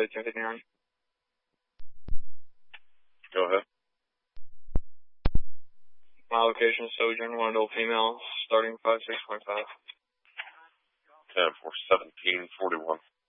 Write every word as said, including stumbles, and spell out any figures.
to ten fifty-nine. Go ahead. My location is Sojourn, one adult female, starting five six point five. ten for seventeen forty-one.